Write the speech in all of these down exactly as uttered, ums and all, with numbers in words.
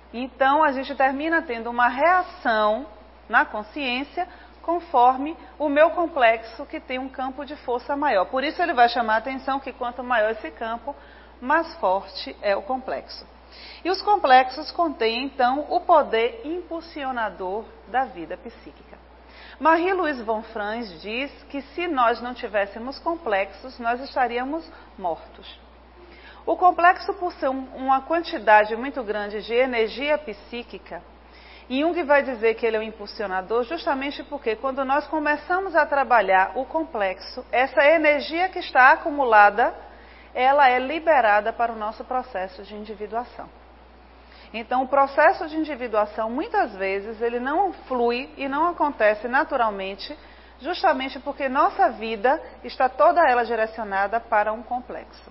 Então, a gente termina tendo uma reação na consciência conforme o meu complexo, que tem um campo de força maior. Por isso, ele vai chamar a atenção que quanto maior esse campo, mais forte é o complexo. E os complexos contêm, então, o poder impulsionador da vida psíquica. Marie-Louise von Franz diz que se nós não tivéssemos complexos, nós estaríamos mortos. O complexo, por ser um, uma quantidade muito grande de energia psíquica, Jung vai dizer que ele é um impulsionador justamente porque quando nós começamos a trabalhar o complexo, essa energia que está acumulada, ela é liberada para o nosso processo de individuação. Então, o processo de individuação, muitas vezes, ele não flui e não acontece naturalmente, justamente porque nossa vida está toda ela direcionada para um complexo.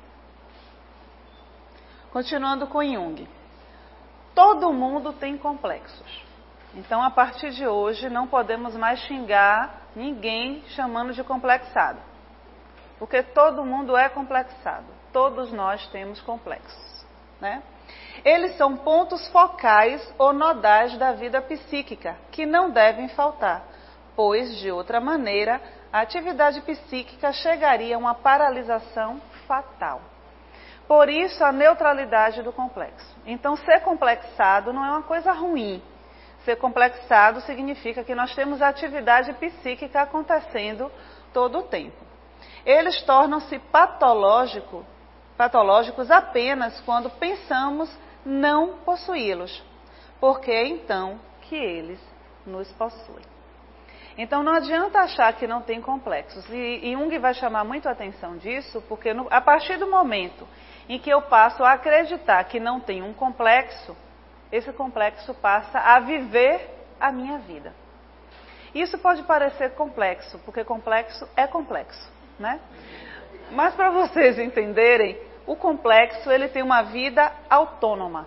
Continuando com Jung. Todo mundo tem complexos. Então, a partir de hoje, não podemos mais xingar ninguém chamando de complexado. Porque todo mundo é complexado. Todos nós temos complexos, né? Eles são pontos focais ou nodais da vida psíquica, que não devem faltar, pois, de outra maneira, a atividade psíquica chegaria a uma paralisação fatal. Por isso, a neutralidade do complexo. Então, ser complexado não é uma coisa ruim. Ser complexado significa que nós temos atividade psíquica acontecendo todo o tempo. Eles tornam-se patológico, patológicos apenas quando pensamos não possuí-los, porque é então que eles nos possuem. Então, não adianta achar que não tem complexos. E Jung vai chamar muito a atenção disso, porque no, a partir do momento em que eu passo a acreditar que não tem um complexo, esse complexo passa a viver a minha vida. Isso pode parecer complexo, porque complexo é complexo, né? Mas para vocês entenderem, o complexo ele tem uma vida autônoma,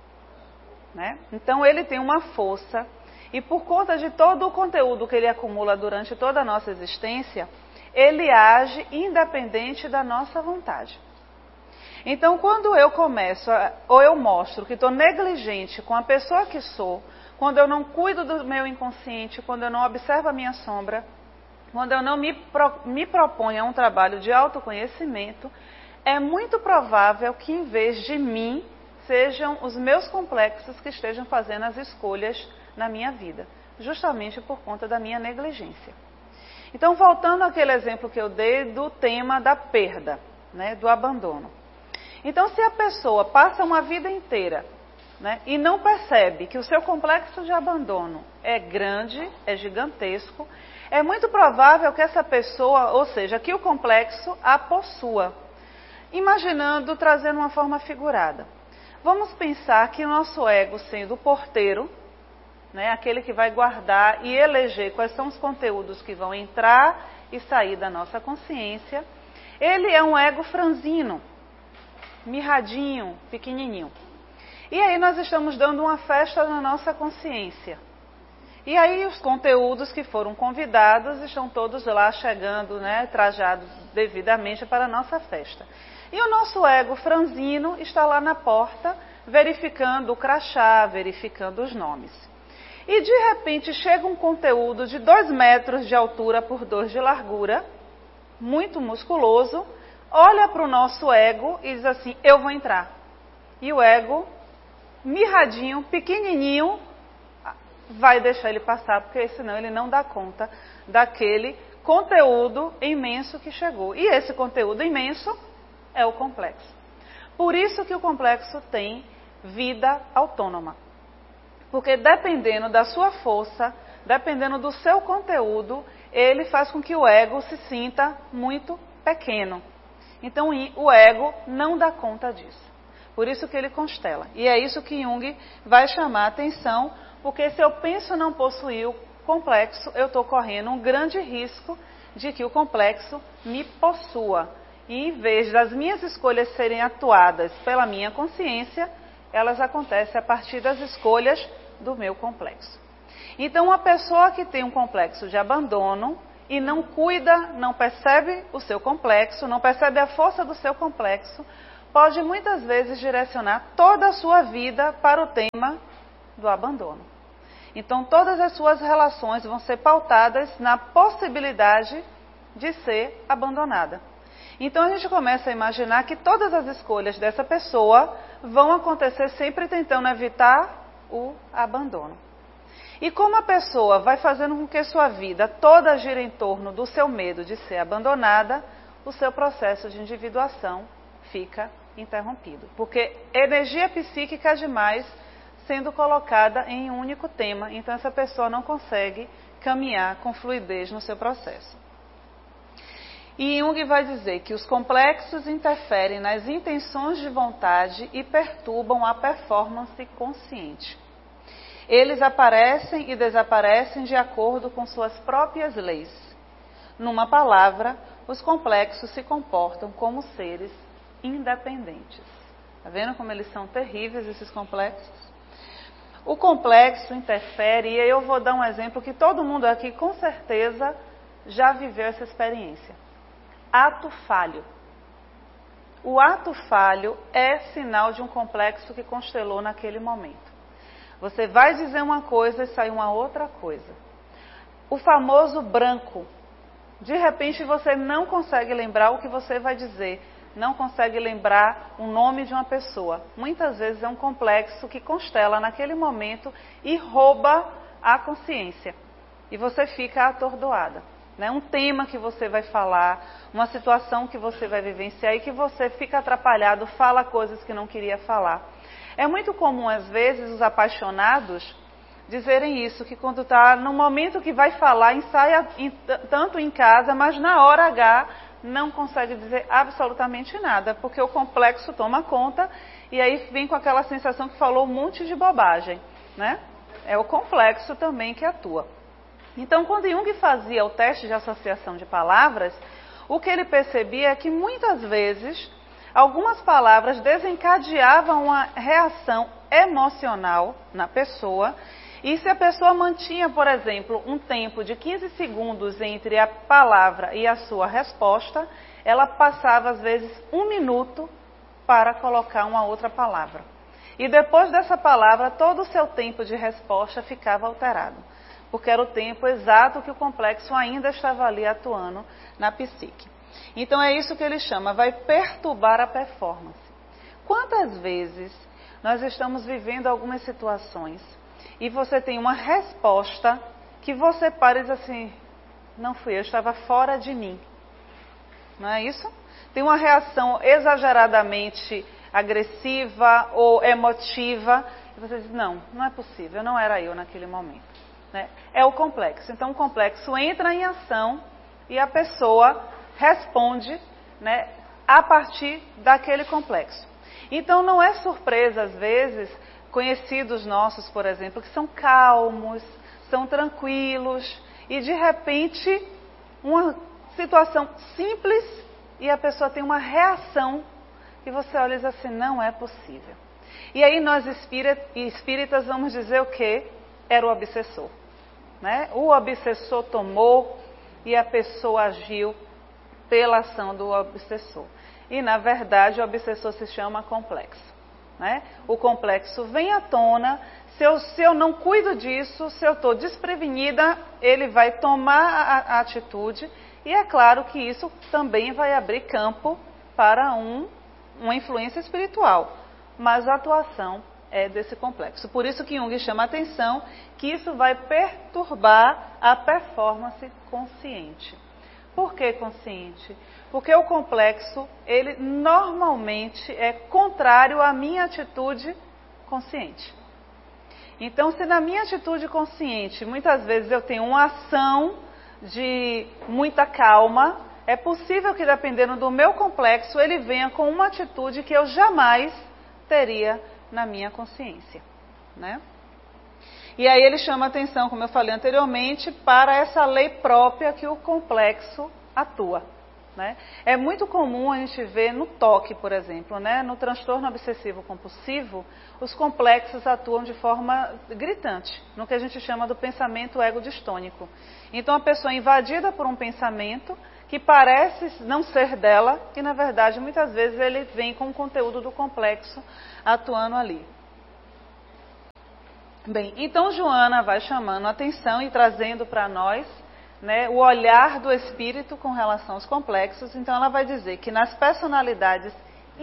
né? Então ele tem uma força e por conta de todo o conteúdo que ele acumula durante toda a nossa existência, ele age independente da nossa vontade. Então, quando eu começo, a, ou eu mostro que estou negligente com a pessoa que sou, quando eu não cuido do meu inconsciente, quando eu não observo a minha sombra, quando eu não me, pro, me proponho a um trabalho de autoconhecimento, é muito provável que, em vez de mim, sejam os meus complexos que estejam fazendo as escolhas na minha vida, justamente por conta da minha negligência. Então, voltando àquele exemplo que eu dei do tema da perda, né, do abandono. Então, se a pessoa passa uma vida inteira, né, e não percebe que o seu complexo de abandono é grande, é gigantesco, é muito provável que essa pessoa, ou seja, que o complexo a possua. Imaginando, trazendo uma forma figurada. Vamos pensar que o nosso ego, sendo o porteiro, né, aquele que vai guardar e eleger quais são os conteúdos que vão entrar e sair da nossa consciência, ele é um ego franzino, mirradinho, pequenininho. E aí nós estamos dando uma festa na nossa consciência. E aí os conteúdos que foram convidados estão todos lá chegando, né, trajados devidamente para a nossa festa. E o nosso ego franzino está lá na porta, verificando o crachá, verificando os nomes. E de repente chega um conteúdo de dois metros de altura por dois de largura, muito musculoso, olha para o nosso ego e diz assim, eu vou entrar. E o ego, mirradinho, pequenininho, vai deixar ele passar, porque senão ele não dá conta daquele conteúdo imenso que chegou. E esse conteúdo imenso é o complexo. Por isso que o complexo tem vida autônoma. Porque dependendo da sua força, dependendo do seu conteúdo, ele faz com que o ego se sinta muito pequeno. Então o ego não dá conta disso. Por isso que ele constela. E é isso que Jung vai chamar a atenção, porque se eu penso não possuir o complexo, eu estou correndo um grande risco de que o complexo me possua. E em vez das minhas escolhas serem atuadas pela minha consciência, elas acontecem a partir das escolhas do meu complexo. Então, uma pessoa que tem um complexo de abandono e não cuida, não percebe o seu complexo, não percebe a força do seu complexo, pode muitas vezes direcionar toda a sua vida para o tema do abandono. Então, todas as suas relações vão ser pautadas na possibilidade de ser abandonada. Então, a gente começa a imaginar que todas as escolhas dessa pessoa vão acontecer sempre tentando evitar o abandono. E como a pessoa vai fazendo com que sua vida toda gira em torno do seu medo de ser abandonada, o seu processo de individuação fica interrompido. Porque energia psíquica demais sendo colocada em um único tema, então essa pessoa não consegue caminhar com fluidez no seu processo. E Jung vai dizer que os complexos interferem nas intenções de vontade e perturbam a performance consciente. Eles aparecem e desaparecem de acordo com suas próprias leis. Numa palavra, os complexos se comportam como seres independentes. Está vendo como eles são terríveis, esses complexos? O complexo interfere, e eu vou dar um exemplo que todo mundo aqui com certeza já viveu essa experiência. Ato falho. O ato falho é sinal de um complexo que constelou naquele momento. Você vai dizer uma coisa e sai uma outra coisa. O famoso branco. De repente você não consegue lembrar o que você vai dizer. Não consegue lembrar o nome de uma pessoa. Muitas vezes é um complexo que constela naquele momento e rouba a consciência. E você fica atordoada. Né? Um tema que você vai falar, uma situação que você vai vivenciar e que você fica atrapalhado, fala coisas que não queria falar. É muito comum, às vezes, os apaixonados dizerem isso, que quando está no momento que vai falar, ensaia em, tanto em casa, mas na hora H não consegue dizer absolutamente nada, porque o complexo toma conta e aí vem com aquela sensação que falou um monte de bobagem, né? É o complexo também que atua. Então, quando Jung fazia o teste de associação de palavras, o que ele percebia é que muitas vezes algumas palavras desencadeavam uma reação emocional na pessoa, e se a pessoa mantinha, por exemplo, um tempo de quinze segundos entre a palavra e a sua resposta, ela passava às vezes um minuto para colocar uma outra palavra. E depois dessa palavra, todo o seu tempo de resposta ficava alterado, porque era o tempo exato que o complexo ainda estava ali atuando na psique. Então é isso que ele chama, vai perturbar a performance. Quantas vezes nós estamos vivendo algumas situações e você tem uma resposta que você para e diz assim, não fui eu, estava fora de mim. Não é isso? Tem uma reação exageradamente agressiva ou emotiva e você diz, não, não é possível, não era eu naquele momento. Né? É o complexo. Então o complexo entra em ação e a pessoa responde, né, a partir daquele complexo. Então não é surpresa, às vezes, conhecidos nossos, por exemplo, que são calmos, são tranquilos, e de repente, uma situação simples, e a pessoa tem uma reação, e você olha e diz assim, não é possível. E aí nós espíritas vamos dizer o quê? Era o obsessor. Né? O obsessor tomou e a pessoa agiu pela ação do obsessor. E, na verdade, o obsessor se chama complexo. Né? O complexo vem à tona, se eu, se eu não cuido disso, se eu estou desprevenida, ele vai tomar a, a atitude, e é claro que isso também vai abrir campo para um, uma influência espiritual, mas a atuação é desse complexo. Por isso que Jung chama a atenção que isso vai perturbar a performance consciente. Por que consciente? Porque o complexo, ele normalmente é contrário à minha atitude consciente. Então, se na minha atitude consciente, muitas vezes eu tenho uma ação de muita calma, é possível que, dependendo do meu complexo, ele venha com uma atitude que eu jamais teria na minha consciência, né? E aí ele chama atenção, como eu falei anteriormente, para essa lei própria que o complexo atua. Né? É muito comum a gente ver no toque, por exemplo, né? No transtorno obsessivo compulsivo, os complexos atuam de forma gritante, no que a gente chama do pensamento ego-distônico. Então a pessoa é invadida por um pensamento que parece não ser dela, e na verdade muitas vezes ele vem com o conteúdo do complexo atuando ali. Bem, então Joana vai chamando a atenção e trazendo para nós, né, o olhar do espírito com relação aos complexos. Então ela vai dizer que nas personalidades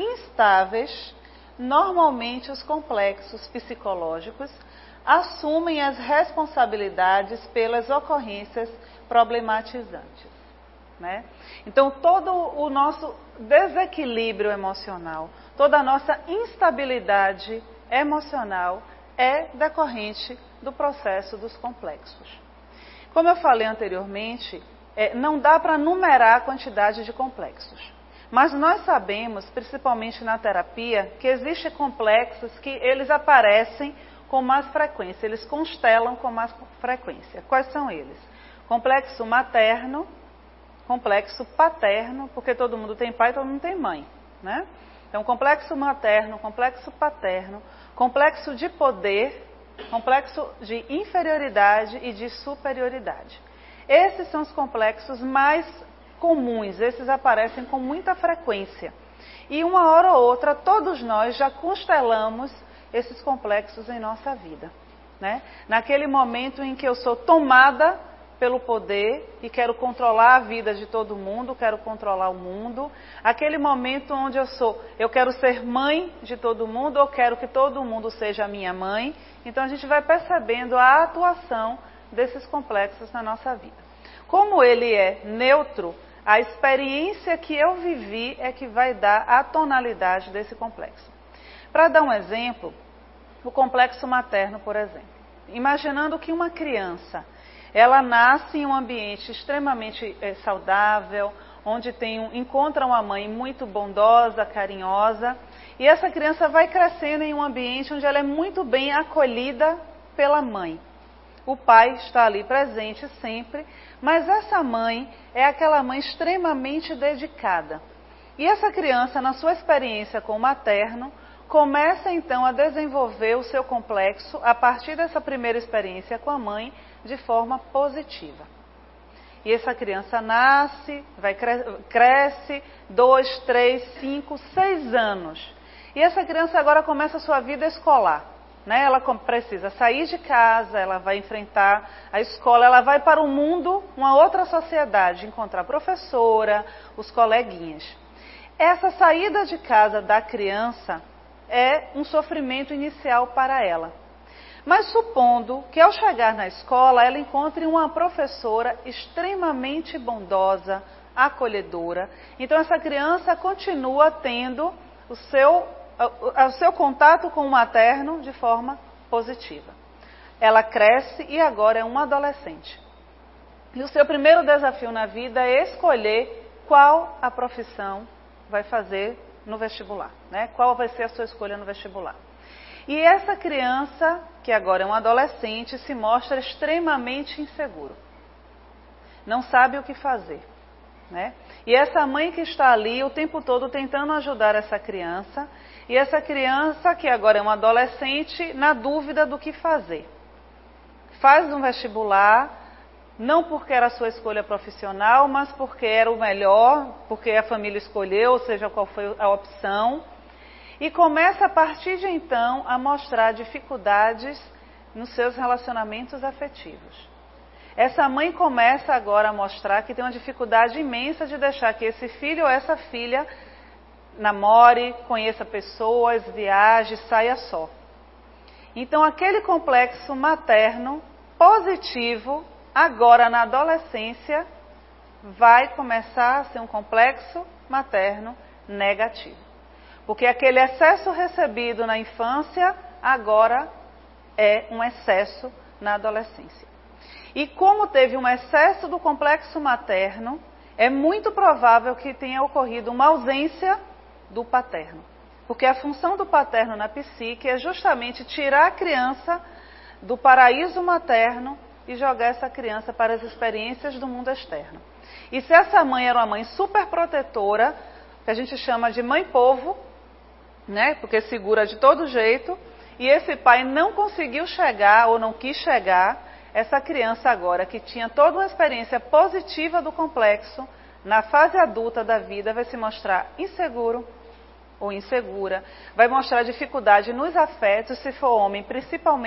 instáveis, normalmente os complexos psicológicos assumem as responsabilidades pelas ocorrências problematizantes, né? Então todo o nosso desequilíbrio emocional, toda a nossa instabilidade emocional é decorrente do processo dos complexos. Como eu falei anteriormente, é, não dá para numerar a quantidade de complexos. Mas nós sabemos, principalmente na terapia, que existem complexos que eles aparecem com mais frequência, eles constelam com mais frequência. Quais são eles? Complexo materno, complexo paterno, porque todo mundo tem pai e todo mundo tem mãe, né? Então, complexo materno, complexo paterno, complexo de poder, complexo de inferioridade e de superioridade. Esses são os complexos mais comuns, esses aparecem com muita frequência. E uma hora ou outra, todos nós já constelamos esses complexos em nossa vida, né? Naquele momento em que eu sou tomada pelo poder e quero controlar a vida de todo mundo, quero controlar o mundo. Aquele momento onde eu sou, eu quero ser mãe de todo mundo, ou quero que todo mundo seja minha mãe. Então a gente vai percebendo a atuação desses complexos na nossa vida. Como ele é neutro, a experiência que eu vivi é que vai dar a tonalidade desse complexo. Para dar um exemplo, o complexo materno, por exemplo. Imaginando que uma criança, ela nasce em um ambiente extremamente é, saudável, onde tem um, encontra uma mãe muito bondosa, carinhosa, e essa criança vai crescendo em um ambiente onde ela é muito bem acolhida pela mãe. O pai está ali presente sempre, mas essa mãe é aquela mãe extremamente dedicada. E essa criança, na sua experiência com o materno, começa então a desenvolver o seu complexo a partir dessa primeira experiência com a mãe de forma positiva. E essa criança nasce, vai cre- cresce, dois, três, cinco, seis anos. E essa criança agora começa a sua vida escolar, né? Ela precisa sair de casa, ela vai enfrentar a escola, ela vai para o mundo, uma outra sociedade, encontrar a professora, os coleguinhas. Essa saída de casa da criança é um sofrimento inicial para ela. Mas supondo que ao chegar na escola ela encontre uma professora extremamente bondosa, acolhedora, então essa criança continua tendo o seu, o seu contato com o materno de forma positiva. Ela cresce e agora é uma adolescente. E o seu primeiro desafio na vida é escolher qual a profissão vai fazer no vestibular, né? Qual vai ser a sua escolha no vestibular. E essa criança, que agora é um adolescente, se mostra extremamente inseguro. Não sabe o que fazer, né? E essa mãe que está ali o tempo todo tentando ajudar essa criança, e essa criança, que agora é um adolescente, na dúvida do que fazer. Faz um vestibular, não porque era a sua escolha profissional, mas porque era o melhor, porque a família escolheu, ou seja, qual foi a opção. E começa a partir de então a mostrar dificuldades nos seus relacionamentos afetivos. Essa mãe começa agora a mostrar que tem uma dificuldade imensa de deixar que esse filho ou essa filha namore, conheça pessoas, viaje, saia só. Então aquele complexo materno positivo, agora na adolescência, vai começar a ser um complexo materno negativo. Porque aquele excesso recebido na infância, agora é um excesso na adolescência. E como teve um excesso do complexo materno, é muito provável que tenha ocorrido uma ausência do paterno. Porque a função do paterno na psique é justamente tirar a criança do paraíso materno e jogar essa criança para as experiências do mundo externo. E se essa mãe era uma mãe super protetora, que a gente chama de mãe-povo, né? Porque segura de todo jeito, e esse pai não conseguiu chegar ou não quis chegar, essa criança agora que tinha toda uma experiência positiva do complexo, na fase adulta da vida vai se mostrar inseguro ou insegura, vai mostrar dificuldade nos afetos, se for homem principalmente,